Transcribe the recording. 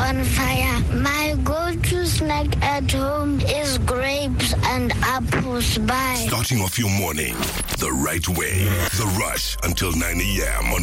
on fire. My go-to snack at home is grapes and apples. Bye. Starting off your morning the right way. The Rush until 9 a.m. on